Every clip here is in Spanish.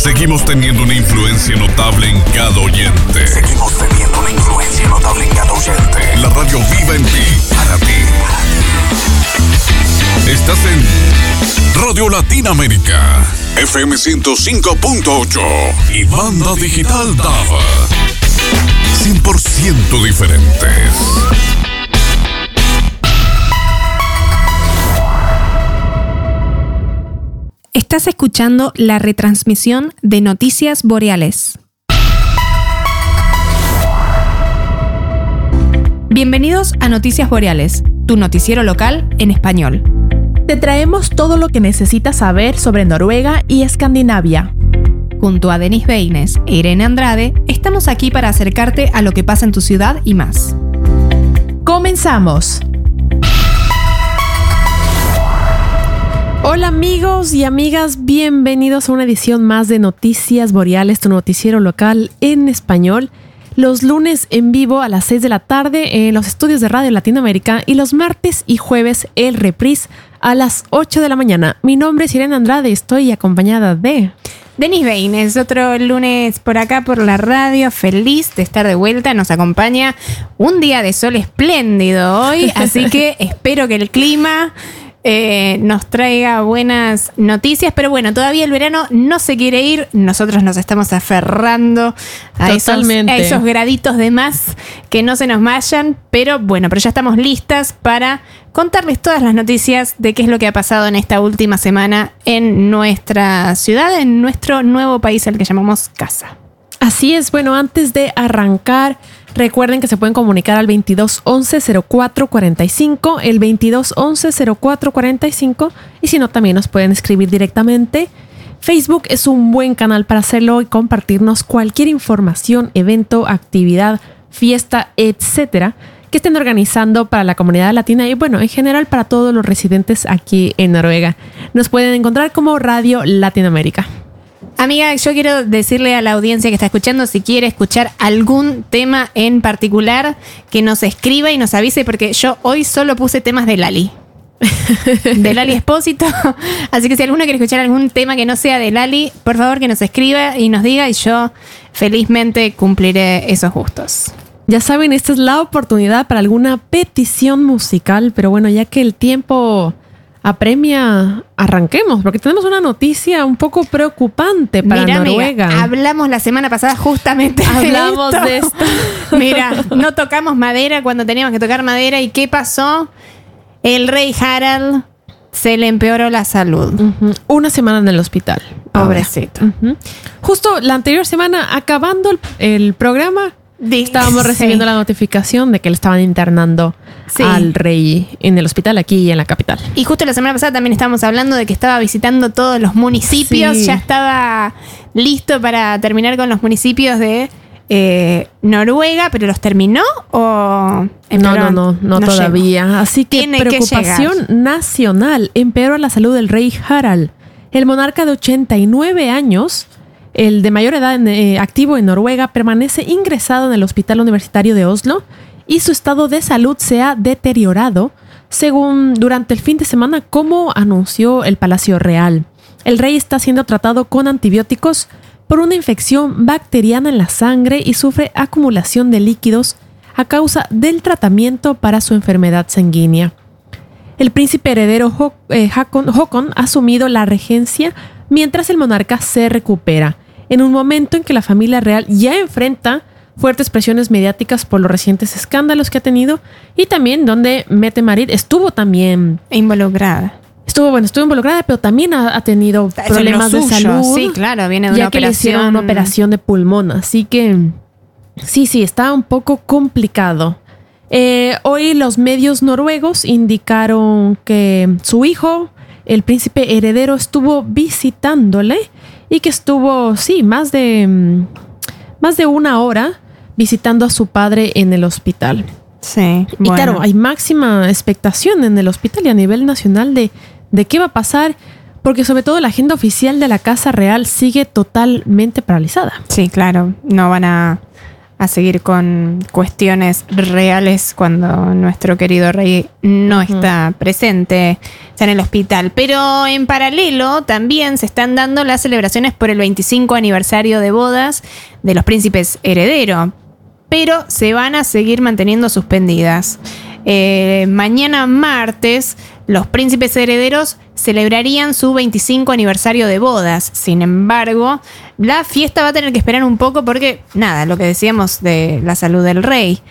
Seguimos teniendo una influencia notable en cada oyente. La radio viva en ti, para ti. Estás en Radio Latinoamérica, FM 105.8 y banda digital DAB. 100% diferentes. Estás escuchando la retransmisión de Noticias Boreales. Bienvenidos a Noticias Boreales, tu noticiero local en español. Te traemos todo lo que necesitas saber sobre Noruega y Escandinavia. Junto a Denis Beines e Irene Andrade, estamos aquí para acercarte a lo que pasa en tu ciudad y más. ¡Comenzamos! Hola amigos y amigas, bienvenidos a una edición más de Noticias Boreales, tu noticiero local en español. Los lunes en vivo a las 6 de la tarde en los estudios de Radio Latinoamérica y los martes y jueves el reprise a las 8 de la mañana. Mi nombre es Irene Andrade y estoy acompañada de... Denis Beines, otro lunes por acá por la radio, feliz de estar de vuelta. Nos acompaña un día de sol espléndido hoy, así que espero que el clima... nos traiga buenas noticias, pero bueno, todavía el verano no se quiere ir, nosotros nos estamos aferrando a esos graditos de más que no se nos vayan, pero bueno, pero ya estamos listas para contarles todas las noticias de qué es lo que ha pasado en esta última semana en nuestra ciudad, en nuestro nuevo país al que llamamos casa. Así es, bueno, antes de arrancar, recuerden que se pueden comunicar al 2211-0445, el 2211-0445, y si no, también nos pueden escribir directamente. Facebook es un buen canal para hacerlo y compartirnos cualquier información, evento, actividad, fiesta, etcétera, que estén organizando para la comunidad latina y bueno, en general para todos los residentes aquí en Noruega. Nos pueden encontrar como Radio Latinoamérica. Amiga, yo quiero decirle a la audiencia que está escuchando, si quiere escuchar algún tema en particular, que nos escriba y nos avise, porque yo hoy solo puse temas de Lali. De Lali Espósito. Así que si alguno quiere escuchar algún tema que no sea de Lali, por favor que nos escriba y nos diga y yo felizmente cumpliré esos gustos. Ya saben, esta es la oportunidad para alguna petición musical, pero bueno, ya que el tiempo... apremia, arranquemos, porque tenemos una noticia un poco preocupante para Noruega. Amiga, hablamos la semana pasada justamente de esto. Mira, no tocamos madera cuando teníamos que tocar madera. ¿Y qué pasó? El rey Harald se le empeoró la salud. Uh-huh. Una semana en el hospital. Pobrecito. Uh-huh. Justo la anterior semana, acabando el programa, estábamos recibiendo la notificación de que le estaban internando al rey en el hospital aquí en la capital. Y justo la semana pasada también estábamos hablando de que estaba visitando todos los municipios. Sí. Ya estaba listo para terminar con los municipios de Noruega, pero ¿los terminó o...? No todavía. Llegó. Así que preocupación nacional. Empeoró la salud del rey Harald. El monarca de 89 años... el de mayor edad activo en Noruega, permanece ingresado en el Hospital Universitario de Oslo y su estado de salud se ha deteriorado, según durante el fin de semana, como anunció el Palacio Real. El rey está siendo tratado con antibióticos por una infección bacteriana en la sangre y sufre acumulación de líquidos a causa del tratamiento para su enfermedad sanguínea. El príncipe heredero Håkon ha asumido la regencia mientras el monarca se recupera, en un momento en que la familia real ya enfrenta fuertes presiones mediáticas por los recientes escándalos que ha tenido y también donde Mette-Marit estuvo también involucrada. Estuvo involucrada, pero también ha tenido problemas de salud. Sí, claro, viene de una operación. Ya que le hicieron una operación de pulmón, así que sí, está un poco complicado. Hoy los medios noruegos indicaron que su hijo, el príncipe heredero, estuvo visitándole y que estuvo, más de una hora visitando a su padre en el hospital. Sí. Y claro, hay máxima expectación en el hospital y a nivel nacional de qué va a pasar, porque sobre todo la agenda oficial de la Casa Real sigue totalmente paralizada. Sí, claro, no van a a seguir con cuestiones reales cuando nuestro querido rey no está presente, está en el hospital. Pero en paralelo también se están dando las celebraciones por el 25 aniversario de bodas de los príncipes herederos, pero se van a seguir manteniendo suspendidas. Mañana martes, los príncipes herederos celebrarían su 25 aniversario de bodas. Sin embargo, la fiesta va a tener que esperar un poco porque, nada, lo que decíamos de la salud del rey.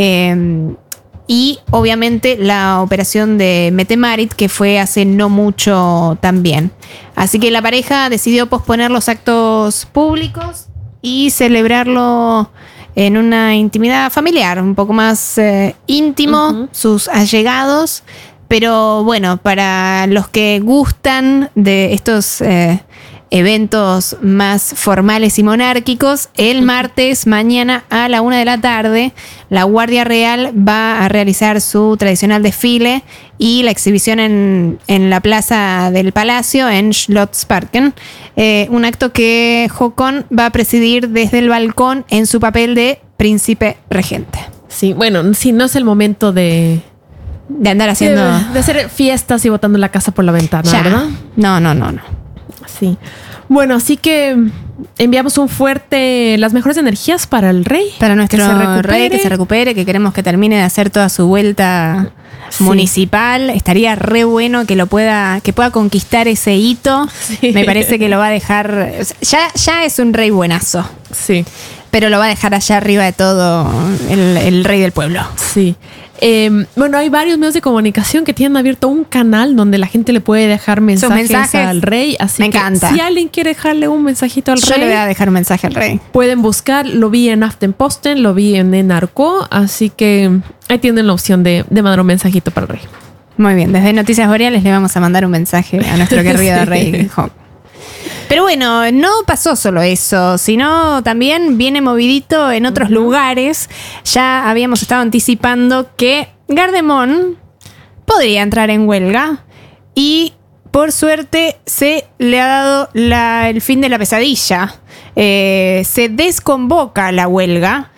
Y obviamente la operación de Mette-Marit, que fue hace no mucho también. Así que la pareja decidió posponer los actos públicos y celebrarlo en una intimidad familiar, un poco más íntimo, sus allegados. Pero bueno, para los que gustan de estos eventos más formales y monárquicos, el martes, mañana a la 1 de la tarde, la Guardia Real va a realizar su tradicional desfile y la exhibición en la plaza del Palacio, en Slottsparken. Un acto que Håkon va a presidir desde el balcón en su papel de príncipe regente. Sí, bueno, sí, no es el momento de andar haciendo... De hacer fiestas y botando la casa por la ventana, ya, ¿verdad? No. Sí. Bueno, así que enviamos las mejores energías para el rey. Para nuestro rey, que se recupere, que queremos que termine de hacer toda su vuelta municipal. Estaría re bueno que pueda conquistar ese hito. Sí. Me parece que lo va a dejar... Ya es un rey buenazo. Sí. Pero lo va a dejar allá arriba de todo el rey del pueblo. Sí. Bueno, hay varios medios de comunicación que tienen abierto un canal donde la gente le puede dejar mensajes al rey. Así me encanta. Si alguien quiere dejarle un mensajito al rey, yo le voy a dejar un mensaje al rey. Pueden buscar, lo vi en Aftenposten, lo vi en NRK, así que ahí tienen la opción de mandar un mensajito para el rey. Muy bien, desde Noticias Boreales le vamos a mandar un mensaje a nuestro querido rey Håkon. Pero bueno, no pasó solo eso, sino también viene movidito en otros lugares. Ya habíamos estado anticipando que Gardermoen podría entrar en huelga y por suerte se le ha dado el fin de la pesadilla. Se desconvoca la huelga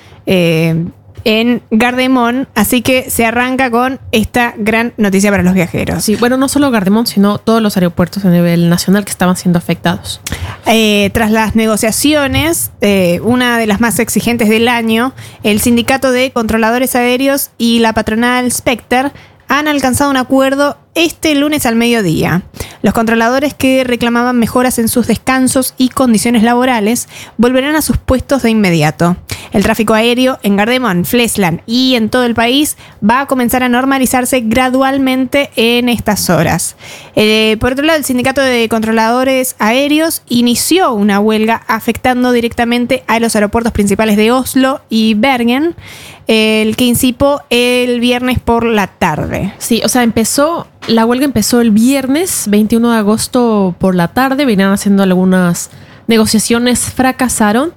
en Gardermoen, así que se arranca con esta gran noticia para los viajeros. Sí, bueno, no solo Gardermoen, sino todos los aeropuertos a nivel nacional que estaban siendo afectados. Tras las negociaciones, una de las más exigentes del año, el Sindicato de Controladores Aéreos y la patronal Spectre han alcanzado un acuerdo este lunes al mediodía. Los controladores que reclamaban mejoras en sus descansos y condiciones laborales volverán a sus puestos de inmediato. El tráfico aéreo en Gardermoen, Flesland y en todo el país va a comenzar a normalizarse gradualmente en estas horas. Por otro lado, el Sindicato de Controladores Aéreos inició una huelga afectando directamente a los aeropuertos principales de Oslo y Bergen, el que incipó el viernes por la tarde. Sí, o sea, la huelga empezó el viernes 21 de agosto por la tarde. Venían haciendo algunas negociaciones, fracasaron.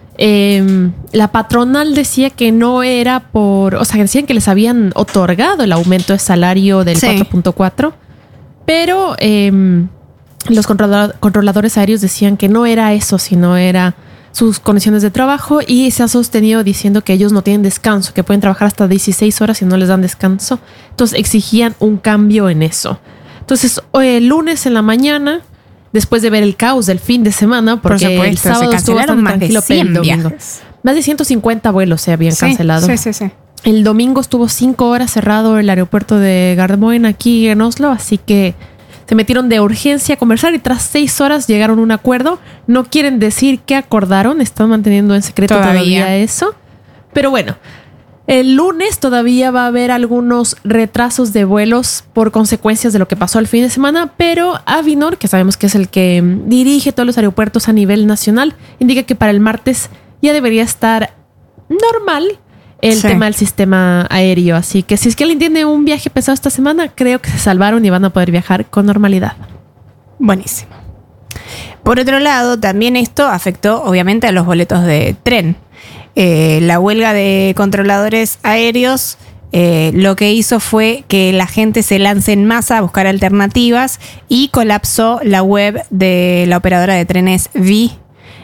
La patronal decía que no era decían que les habían otorgado el aumento de salario del 4.4, pero los controladores aéreos decían que no era eso, sino era sus condiciones de trabajo, y se ha sostenido diciendo que ellos no tienen descanso, que pueden trabajar hasta 16 horas y no les dan descanso. Entonces exigían un cambio en eso. Entonces el lunes en la mañana, después de ver el caos del fin de semana, porque por supuesto, el sábado estuvo bastante tranquilo, pero el domingo más de 150 vuelos se habían cancelado. Sí. El domingo estuvo 5 horas cerrado el aeropuerto de Gardermoen aquí en Oslo, así que se metieron de urgencia a conversar y tras 6 horas llegaron a un acuerdo. No quieren decir qué acordaron, están manteniendo en secreto todavía eso. Pero bueno, el lunes todavía va a haber algunos retrasos de vuelos por consecuencias de lo que pasó el fin de semana, pero Avinor, que sabemos que es el que dirige todos los aeropuertos a nivel nacional, indica que para el martes ya debería estar normal el tema del sistema aéreo. Así que si es que alguien tiene un viaje pesado esta semana, creo que se salvaron y van a poder viajar con normalidad. Buenísimo. Por otro lado, también esto afectó obviamente a los boletos de tren. La huelga de controladores aéreos lo que hizo fue que la gente se lance en masa a buscar alternativas y colapsó la web de la operadora de trenes VI.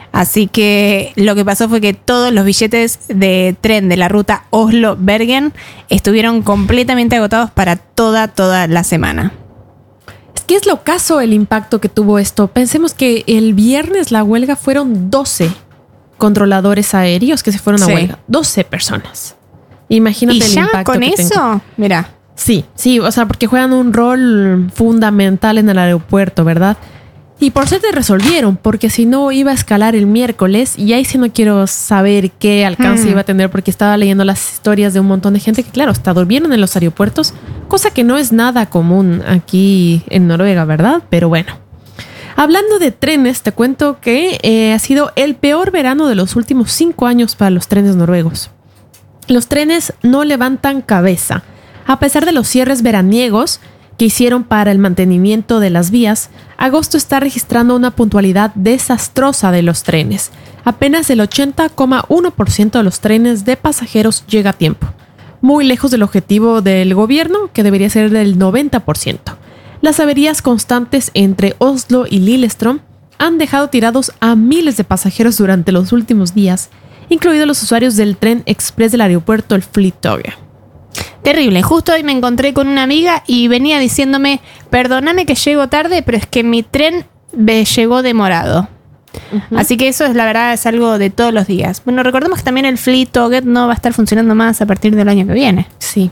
Así que lo que pasó fue que todos los billetes de tren de la ruta Oslo-Bergen estuvieron completamente agotados para toda la semana. ¿Qué es lo caso el impacto que tuvo esto? Pensemos que el viernes la huelga fueron 12 controladores aéreos que se fueron a huelga. 12 personas. Imagínate el impacto con que eso, tengo. mira. Sí, o sea, porque juegan un rol fundamental en el aeropuerto, ¿verdad? Y por suerte resolvieron, porque si no iba a escalar el miércoles y ahí sí no quiero saber qué alcance iba a tener, porque estaba leyendo las historias de un montón de gente que, claro, hasta durmieron en los aeropuertos, cosa que no es nada común aquí en Noruega, ¿verdad? Pero bueno. Hablando de trenes, te cuento que ha sido el peor verano de los últimos 5 años para los trenes noruegos. Los trenes no levantan cabeza. A pesar de los cierres veraniegos que hicieron para el mantenimiento de las vías, agosto está registrando una puntualidad desastrosa de los trenes. Apenas el 80,1% de los trenes de pasajeros llega a tiempo, muy lejos del objetivo del gobierno, que debería ser del 90%. Las averías constantes entre Oslo y Lillestrøm han dejado tirados a miles de pasajeros durante los últimos días, incluidos los usuarios del tren express del aeropuerto el Flytoget. Terrible. Justo hoy me encontré con una amiga y venía diciéndome, perdóname que llego tarde, pero es que mi tren me llegó demorado. Así que eso es, la verdad, es algo de todos los días. Bueno, recordemos que también el Flytoget no va a estar funcionando más a partir del año que viene. Sí.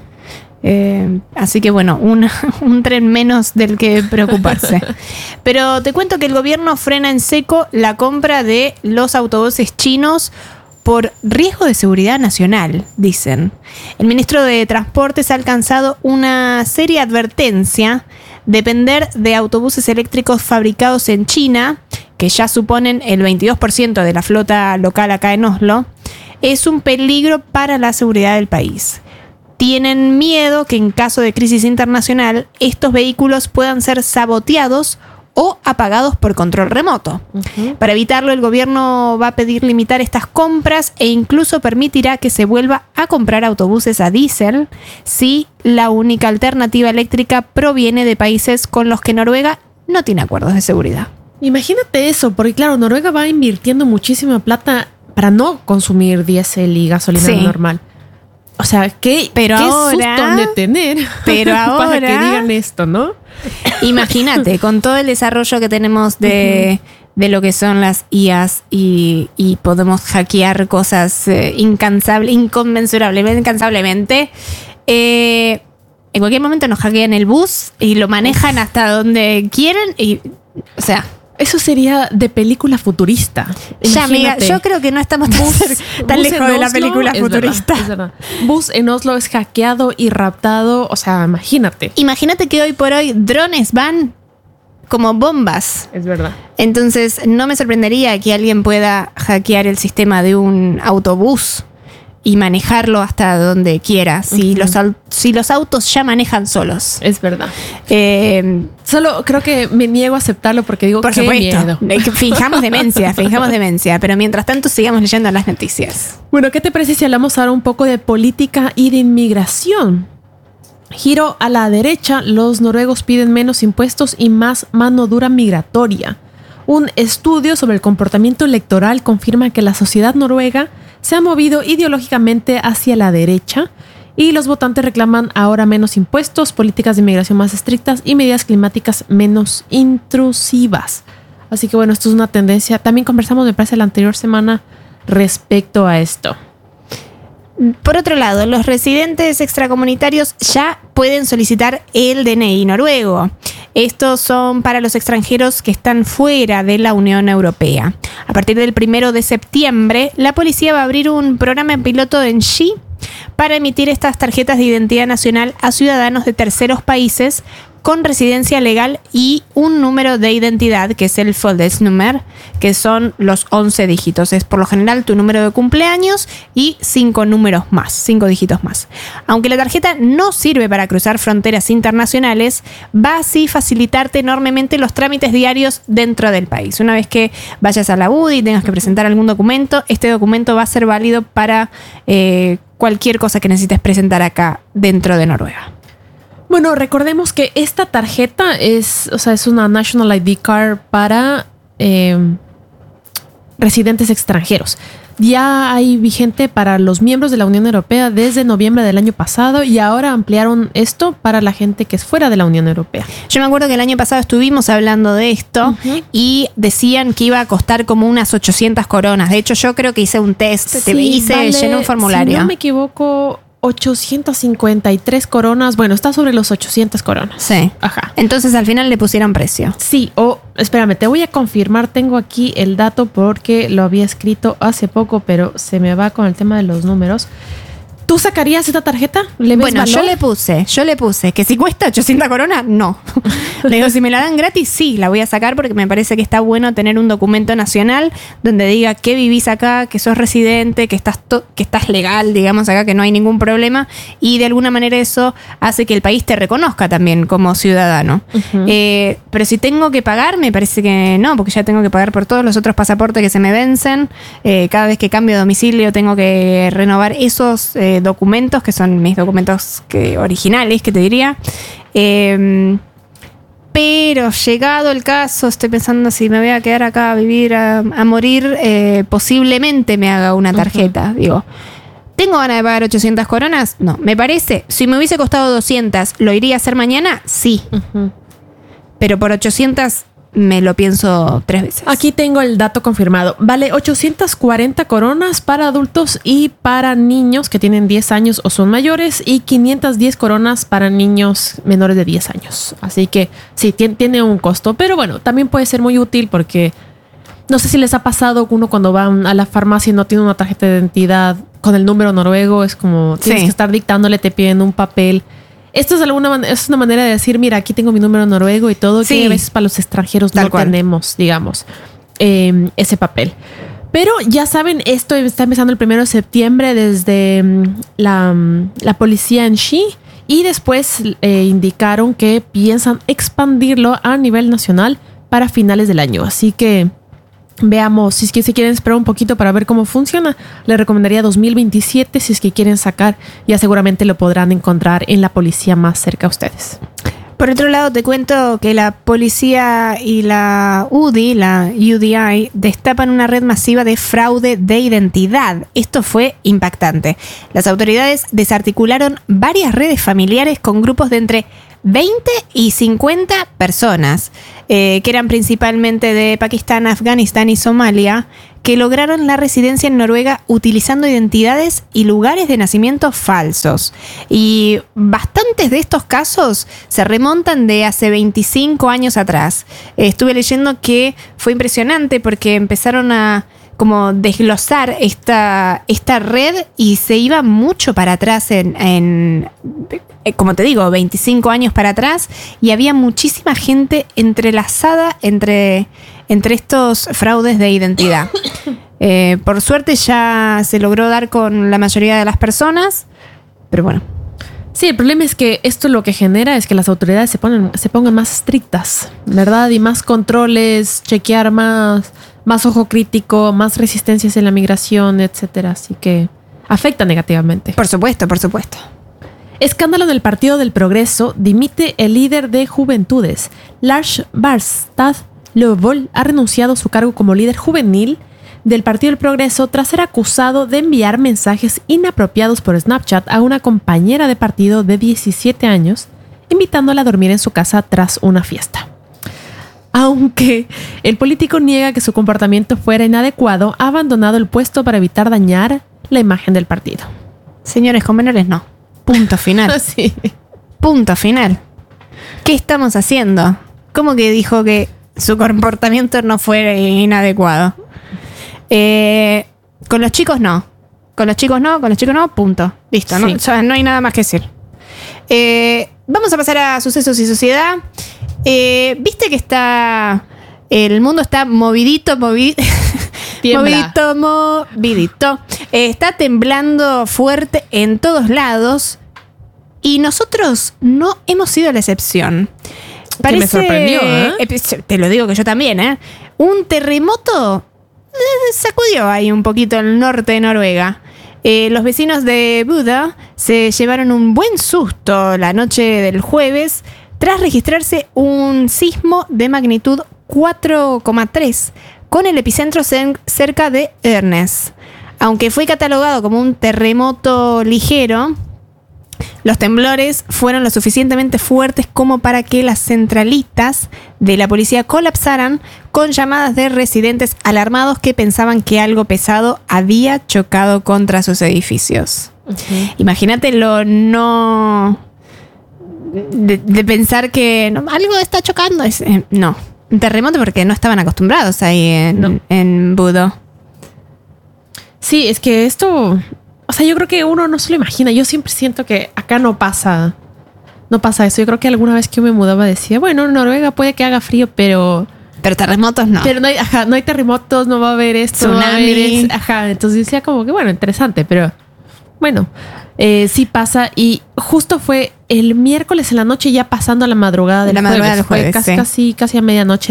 Así que bueno, un tren menos del que preocuparse. Pero te cuento que el gobierno frena en seco la compra de los autobuses chinos por riesgo de seguridad nacional, dicen. El ministro de Transportes ha alcanzado una seria advertencia. Depender de autobuses eléctricos fabricados en China, que ya suponen el 22% de la flota local acá en Oslo, es un peligro para la seguridad del país. Tienen miedo que en caso de crisis internacional estos vehículos puedan ser saboteados o apagados por control remoto. Para evitarlo, el gobierno va a pedir limitar estas compras e incluso permitirá que se vuelva a comprar autobuses a diésel si la única alternativa eléctrica proviene de países con los que Noruega no tiene acuerdos de seguridad. Imagínate eso, porque claro, Noruega va invirtiendo muchísima plata para no consumir diésel y gasolina normal. O sea, qué susto han de tener para que digan esto, ¿no? Imagínate, con todo el desarrollo que tenemos de lo que son las IAs y podemos hackear cosas incansablemente. En cualquier momento nos hackean el bus y lo manejan hasta donde quieren y, o sea... Eso sería de película futurista. Ya, amiga, yo creo que no estamos tan lejos de la película futurista. Es verdad. Bus en Oslo es hackeado y raptado. O sea, imagínate. Imagínate que hoy por hoy drones van como bombas. Es verdad. Entonces, no me sorprendería que alguien pueda hackear el sistema de un autobús y manejarlo hasta donde quiera, si los autos ya manejan solos. Es verdad. Solo creo que me niego a aceptarlo porque digo, por qué supuesto, miedo. Fijamos demencia, pero mientras tanto sigamos leyendo las noticias. Bueno, ¿qué te parece si hablamos ahora un poco de política y de inmigración? Giro a la derecha, los noruegos piden menos impuestos y más mano dura migratoria. Un estudio sobre el comportamiento electoral confirma que la sociedad noruega se ha movido ideológicamente hacia la derecha y los votantes reclaman ahora menos impuestos, políticas de inmigración más estrictas y medidas climáticas menos intrusivas. Así que bueno, esto es una tendencia. También conversamos, me parece, la anterior semana respecto a esto. Por otro lado, los residentes extracomunitarios ya pueden solicitar el DNI noruego. Estos son para los extranjeros que están fuera de la Unión Europea. A partir del 1 de septiembre, la policía va a abrir un programa en piloto en Ski para emitir estas tarjetas de identidad nacional a ciudadanos de terceros países con residencia legal y un número de identidad, que es el Fødselsnummer, que son los 11 dígitos. Es por lo general tu número de cumpleaños y 5 dígitos más. Aunque la tarjeta no sirve para cruzar fronteras internacionales, va así facilitarte enormemente los trámites diarios dentro del país. Una vez que vayas a la UDI y tengas que presentar algún documento, este documento va a ser válido para cualquier cosa que necesites presentar acá dentro de Noruega. Bueno, recordemos que esta tarjeta es una National ID Card para residentes extranjeros. Ya hay vigente para los miembros de la Unión Europea desde noviembre del año pasado y ahora ampliaron esto para la gente que es fuera de la Unión Europea. Yo me acuerdo que el año pasado estuvimos hablando de esto y decían que iba a costar como unas 800 coronas. De hecho, yo creo que hice un test, llené un formulario. Si no me equivoco, 853 coronas. Bueno, está sobre los 800 coronas. Sí. Ajá. Entonces al final le pusieron precio. Sí. Espérame, te voy a confirmar. Tengo aquí el dato porque lo había escrito hace poco, pero se me va con el tema de los números. ¿Tú sacarías esta tarjeta? Bueno, yo le puse que si cuesta 800 coronas, no. Le digo, si me la dan gratis, sí, la voy a sacar porque me parece que está bueno tener un documento nacional donde diga que vivís acá, que sos residente, que estás legal, digamos acá, que no hay ningún problema y de alguna manera eso hace que el país te reconozca también como ciudadano. Pero si tengo que pagar, me parece que no, porque ya tengo que pagar por todos los otros pasaportes que se me vencen. Cada vez que cambio de domicilio tengo que renovar esos documentos, que son mis documentos originales, que te diría. Pero llegado el caso, estoy pensando si me voy a quedar acá a vivir, a morir, posiblemente me haga una tarjeta. Digo, ¿tengo ganas de pagar 800 coronas? No, me parece. Si me hubiese costado 200, ¿lo iría a hacer mañana? Sí. Pero por 800 me lo pienso 3 veces. Aquí tengo el dato confirmado. Vale 840 coronas para adultos y para niños que tienen 10 años o son mayores y 510 coronas para niños menores de 10 años. Así que sí, tiene un costo. Pero bueno, también puede ser muy útil porque no sé si les ha pasado uno cuando va a la farmacia y no tiene una tarjeta de identidad con el número noruego. Es como tienes que estar dictándole, te piden un papel. Esto es una manera de decir, mira, aquí tengo mi número noruego y todo, que a veces para los extranjeros no tenemos, digamos, ese papel. Pero ya saben, esto está empezando el 1 de septiembre desde la policía en Xi y después indicaron que piensan expandirlo a nivel nacional para finales del año. Así que veamos, si es que se quieren esperar un poquito para ver cómo funciona, les recomendaría 2027 si es que quieren sacar, ya seguramente lo podrán encontrar en la policía más cerca a ustedes. Por otro lado, te cuento que la policía y la UDI, destapan una red masiva de fraude de identidad. Esto fue impactante. Las autoridades desarticularon varias redes familiares con grupos de entre 20 y 50 personas, que eran principalmente de Pakistán, Afganistán y Somalia, que lograron la residencia en Noruega utilizando identidades y lugares de nacimiento falsos. Y bastantes de estos casos se remontan de hace 25 años atrás. Estuve leyendo que fue impresionante porque empezaron a como desglosar esta red y se iba mucho para atrás en como te digo, 25 años para atrás, y había muchísima gente entrelazada entre estos fraudes de identidad. Por suerte ya se logró dar con la mayoría de las personas, pero bueno. Sí, el problema es que esto lo que genera es que las autoridades se pongan más estrictas, ¿verdad? Y más controles, chequear más ojo crítico, más resistencias en la migración, etcétera. Así que afecta negativamente. Por supuesto, por supuesto. Escándalo en el Partido del Progreso. Dimite el líder de Juventudes. Lars Barstad Løvold ha renunciado a su cargo como líder juvenil del Partido del Progreso tras ser acusado de enviar mensajes inapropiados por Snapchat a una compañera de partido de 17 años, invitándola a dormir en su casa tras una fiesta. Aunque el político niega que su comportamiento fuera inadecuado, ha abandonado el puesto para evitar dañar la imagen del partido. Señores, con menores no. Punto final. Sí. Punto final. ¿Qué estamos haciendo? ¿Cómo que dijo que su comportamiento no fue inadecuado? Con los chicos no. Con los chicos no, punto. Listo, ¿no? Sí. Ya no hay nada más que decir. Vamos a pasar a sucesos y sociedad. Viste que el mundo está movidito. Está temblando fuerte en todos lados y nosotros no hemos sido la excepción. Que me sorprendió, te lo digo que yo también, un terremoto sacudió ahí un poquito el norte de Noruega. Los vecinos de Buda se llevaron un buen susto la noche del jueves tras registrarse un sismo de magnitud 4,3 con el epicentro cerca de Ernest. Aunque fue catalogado como un terremoto ligero, los temblores fueron lo suficientemente fuertes como para que las centralitas de la policía colapsaran con llamadas de residentes alarmados que pensaban que algo pesado había chocado contra sus edificios. Uh-huh. Imagínate lo no... De pensar que algo está chocando. No, un terremoto porque no estaban acostumbrados ahí en Budo. Sí, es que esto... O sea, yo creo que uno no se lo imagina. Yo siempre siento que acá no pasa eso. Yo creo que alguna vez que yo me mudaba decía, bueno, en Noruega puede que haga frío, pero terremotos no. Pero no hay terremotos, no va a haber esto. Tsunami. No va a haber entonces decía como que, bueno, interesante, pero bueno, sí pasa. Y justo fue el miércoles en la noche, ya pasando a la madrugada del jueves. Fue casi a medianoche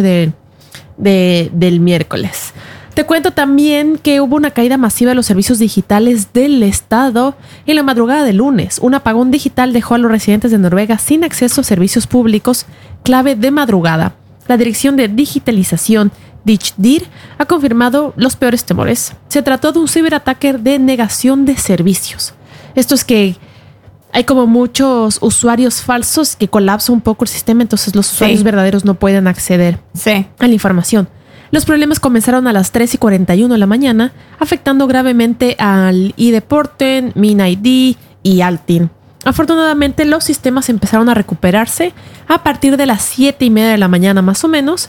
del miércoles. Te cuento también que hubo una caída masiva de los servicios digitales del Estado en la madrugada del lunes. Un apagón digital dejó a los residentes de Noruega sin acceso a servicios públicos clave de madrugada. La Dirección de Digitalización, DIGDIR, ha confirmado los peores temores. Se trató de un ciberataque de negación de servicios. Esto es que hay como muchos usuarios falsos que colapsa un poco el sistema, entonces los usuarios verdaderos no pueden acceder a la información. Los problemas comenzaron a las 3:41 de la mañana, afectando gravemente al iDeporten, MinID y Altin. Afortunadamente, los sistemas empezaron a recuperarse a partir de las 7:30 de la mañana más o menos,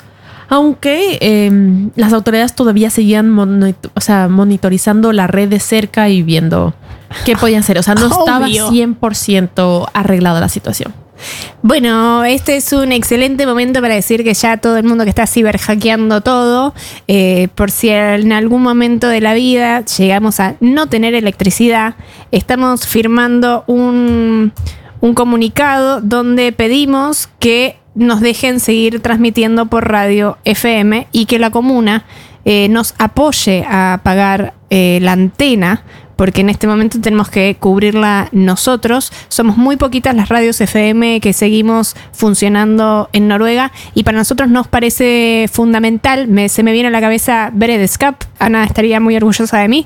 aunque las autoridades todavía seguían monitorizando la red de cerca y viendo qué podían hacer. O sea, no estaba 100% arreglada la situación. Bueno, este es un excelente momento para decir que ya todo el mundo que está ciberhackeando todo, por si en algún momento de la vida llegamos a no tener electricidad, estamos firmando un comunicado donde pedimos que nos dejen seguir transmitiendo por radio FM y que la comuna nos apoye a pagar la antena, porque en este momento tenemos que cubrirla nosotros. Somos muy poquitas las radios FM que seguimos funcionando en Noruega y para nosotros nos parece fundamental. Se me viene a la cabeza Beredskap. Ana estaría muy orgullosa de mí.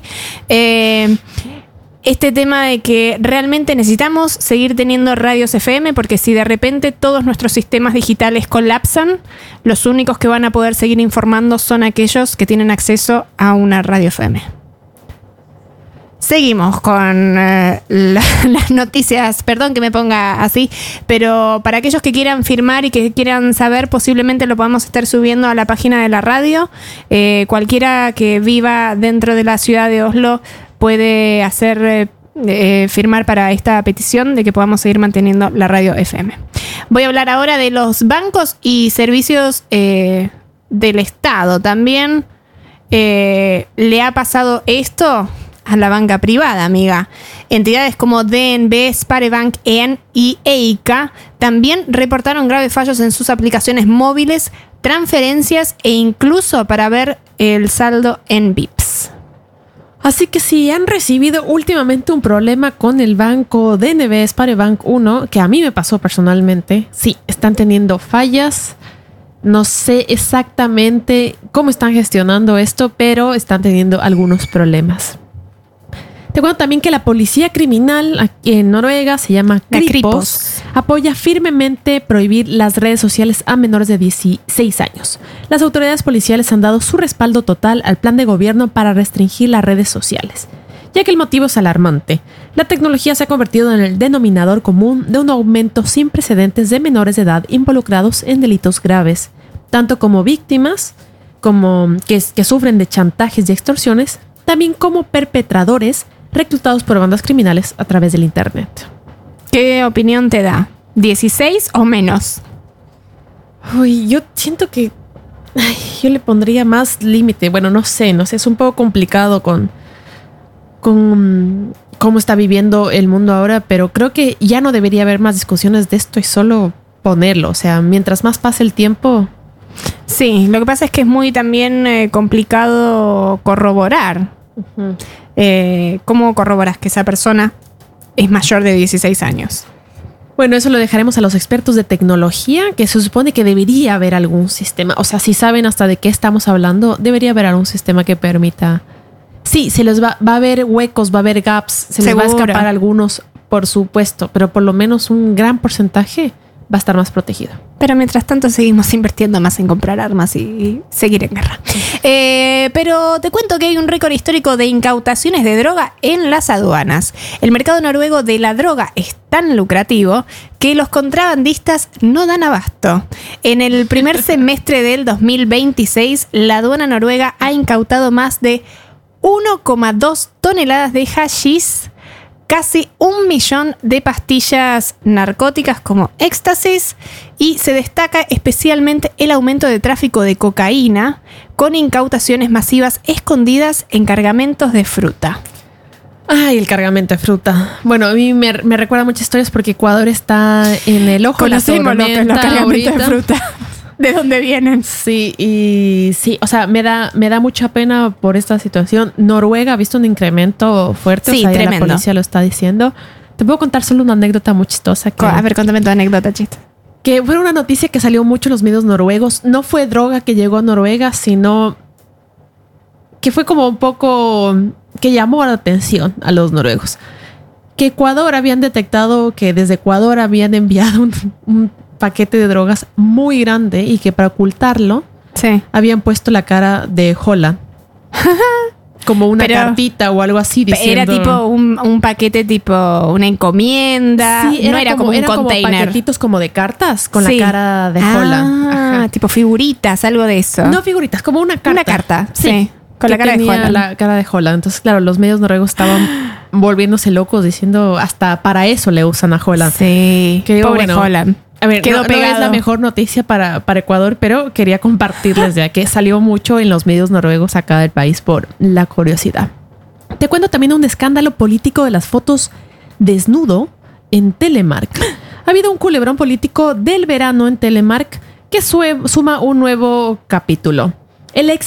Este tema de que realmente necesitamos seguir teniendo radios FM, porque si de repente todos nuestros sistemas digitales colapsan, los únicos que van a poder seguir informando son aquellos que tienen acceso a una radio FM. Seguimos con las noticias, perdón que me ponga así, pero para aquellos que quieran firmar y que quieran saber, posiblemente lo podamos estar subiendo a la página de la radio. Cualquiera que viva dentro de la ciudad de Oslo puede hacer firmar para esta petición de que podamos seguir manteniendo la radio FM. Voy a hablar ahora de los bancos y servicios del Estado. También le ha pasado esto a la banca privada, amiga. Entidades como DNB, Sparebank y EICA también reportaron graves fallos en sus aplicaciones móviles, transferencias e incluso para ver el saldo en VIPs. Así que si han recibido últimamente un problema con el banco DNB, Sparebank 1, que a mí me pasó personalmente, sí, están teniendo fallas. No sé exactamente cómo están gestionando esto, pero están teniendo algunos problemas. Te cuento también que la policía criminal aquí en Noruega, se llama Kripos, apoya firmemente prohibir las redes sociales a menores de 16 años. Las autoridades policiales han dado su respaldo total al plan de gobierno para restringir las redes sociales, ya que el motivo es alarmante. La tecnología se ha convertido en el denominador común de un aumento sin precedentes de menores de edad involucrados en delitos graves, tanto como víctimas como que sufren de chantajes y extorsiones, también como perpetradores reclutados por bandas criminales a través del internet. ¿Qué opinión te da? ¿16 o menos? Uy, yo siento que yo le pondría más límite. Bueno, no sé, es un poco complicado con cómo está viviendo el mundo ahora, pero creo que ya no debería haber más discusiones de esto y solo ponerlo. O sea, mientras más pase el tiempo. Sí, lo que pasa es que es muy también complicado corroborar. Uh-huh. ¿Cómo corroboras que esa persona es mayor de 16 años? Bueno, eso lo dejaremos a los expertos de tecnología, que se supone que debería haber algún sistema. O sea, si saben hasta de qué estamos hablando, debería haber algún sistema que permita... Sí, se les va a haber huecos, va a haber gaps, se les va a escapar algunos, por supuesto, pero por lo menos un gran porcentaje va a estar más protegido. Pero mientras tanto seguimos invirtiendo más en comprar armas y seguir en guerra. Pero te cuento que hay un récord histórico de incautaciones de droga en las aduanas. El mercado noruego de la droga es tan lucrativo que los contrabandistas no dan abasto. En el primer semestre del 2026, la aduana noruega ha incautado más de 1,2 toneladas de hachís, casi 1 millón de pastillas narcóticas como éxtasis, y se destaca especialmente el aumento de tráfico de cocaína con incautaciones masivas escondidas en cargamentos de fruta. Ay, el cargamento de fruta. Bueno, a mí me recuerda muchas historias porque Ecuador está en el ojo de la tormenta. Los cargamentos de fruta. ¿De dónde vienen? Sí, y sí, o sea, me da mucha pena por esta situación. Noruega ha visto un incremento fuerte, sí, o sea, tremendo. La policía lo está diciendo. Te puedo contar solo una anécdota muy chistosa. A ver, cuéntame tu anécdota, chiste. Que fue una noticia que salió mucho en los medios noruegos. No fue droga que llegó a Noruega, sino que fue como un poco... que llamó la atención a los noruegos. Que Ecuador habían detectado que desde Ecuador habían enviado un paquete de drogas muy grande y que para ocultarlo habían puesto la cara de Holland como una cartita o algo así diciendo... Era tipo un paquete, tipo una encomienda. Sí, no era como un container. Como paquetitos como de cartas con la cara de Holland. Ajá. Tipo figuritas, algo de eso. No figuritas, como una carta. Una carta, sí. Con la cara de Holland. La cara de Holland. Entonces, claro, los medios noruegos estaban volviéndose locos diciendo hasta para eso le usan a Holland. Sí. Que digo, pobre Holland. A ver, no es la mejor noticia para Ecuador, pero quería compartirles ya que salió mucho en los medios noruegos acá del país por la curiosidad. Te cuento también un escándalo político de las fotos desnudo en Telemark. Ha habido un culebrón político del verano en Telemark que suma un nuevo capítulo. El ex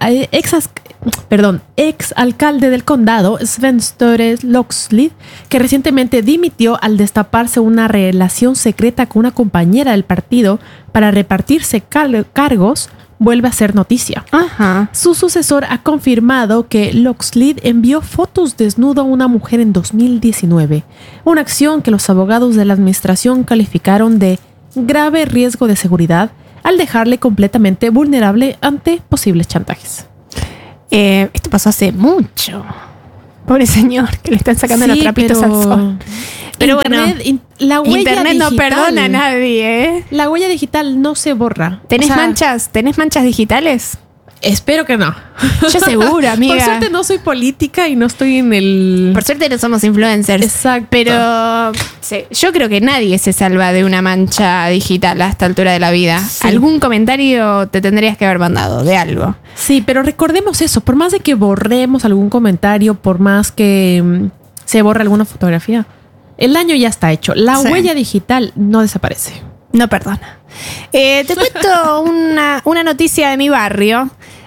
alcalde del condado, Sven Støre Lokslid, que recientemente dimitió al destaparse una relación secreta con una compañera del partido para repartirse cargos, vuelve a ser noticia. Ajá. Su sucesor ha confirmado que Lokslid envió fotos desnudo a una mujer en 2019, una acción que los abogados de la administración calificaron de grave riesgo de seguridad al dejarle completamente vulnerable ante posibles chantajes. Esto pasó hace mucho. Pobre señor, que le están sacando los trapitos al sol. Pero Internet, bueno, la huella Internet digital, no perdona a nadie, ¿eh? La huella digital no se borra. ¿Tenés manchas digitales? Espero que no. Yo seguro, amiga. Por suerte no soy política y no estoy en el... Por suerte no somos influencers. Exacto. Pero sí, yo creo que nadie se salva de una mancha digital a esta altura de la vida. Sí. Algún comentario te tendrías que haber mandado de algo. Sí, pero recordemos eso. Por más de que borremos algún comentario, por más que se borre alguna fotografía, el daño ya está hecho. La huella digital no desaparece. No perdona. Te cuento una noticia de mi barrio.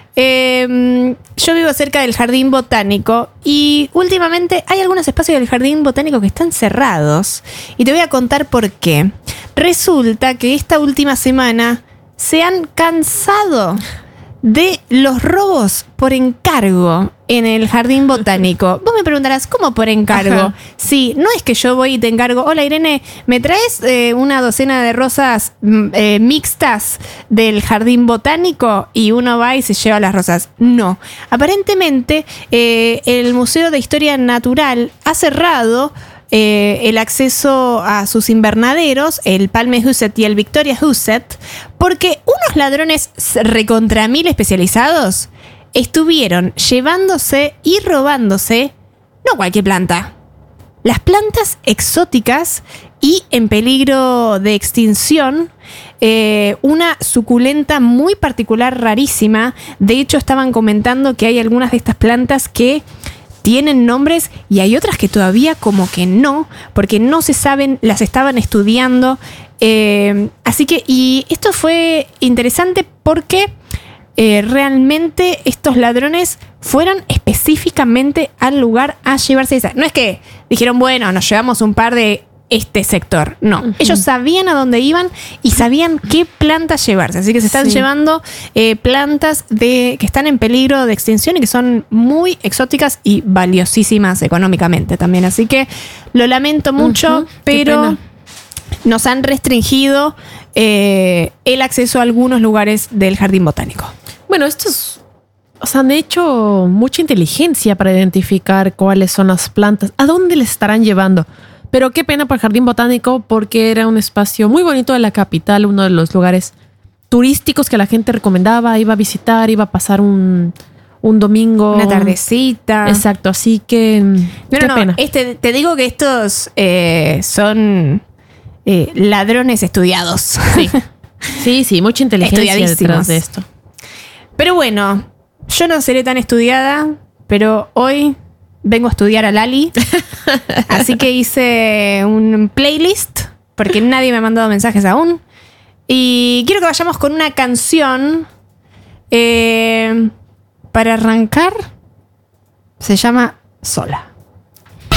Yo vivo cerca del Jardín Botánico y últimamente hay algunos espacios del Jardín Botánico que están cerrados y te voy a contar por qué. Resulta que esta última semana se han cansado de los robos por encargo en el Jardín Botánico. Vos me preguntarás, ¿cómo por encargo? Ajá. Sí, no es que yo voy y te encargo, hola Irene, ¿me traes una docena de rosas mixtas del Jardín Botánico? Y uno va y se lleva las rosas. No. Aparentemente, el Museo de Historia Natural ha cerrado el acceso a sus invernaderos, el Palmehuset y el Victoriahuset, porque unos ladrones recontra mil especializados estuvieron llevándose y robándose no cualquier planta, las plantas exóticas y en peligro de extinción, una suculenta muy particular, rarísima. De hecho, estaban comentando que hay algunas de estas plantas que tienen nombres y hay otras que todavía como que no, porque no se saben, las estaban estudiando. Así que, y esto fue interesante porque realmente estos ladrones fueron específicamente al lugar a llevarse esa. No es que dijeron, bueno, nos llevamos un par de este sector. No, ellos sabían a dónde iban y sabían qué plantas llevarse. Así que se están llevando plantas que están en peligro de extinción y que son muy exóticas y valiosísimas económicamente también. Así que lo lamento mucho, pero nos han restringido el acceso a algunos lugares del jardín botánico. Bueno, estos han hecho mucha inteligencia para identificar cuáles son las plantas, a dónde les estarán llevando. Pero qué pena para el jardín botánico, porque era un espacio muy bonito de la capital, uno de los lugares turísticos que la gente recomendaba, iba a visitar, iba a pasar un domingo. Una tardecita. Exacto, así que qué pena. Te digo que estos son ladrones estudiados. Sí, mucha inteligencia detrás de esto. Pero bueno, yo no seré tan estudiada, pero hoy vengo a estudiar a Lali. Así que hice un playlist, porque nadie me ha mandado mensajes aún. Y quiero que vayamos con una canción para arrancar. Se llama Sola.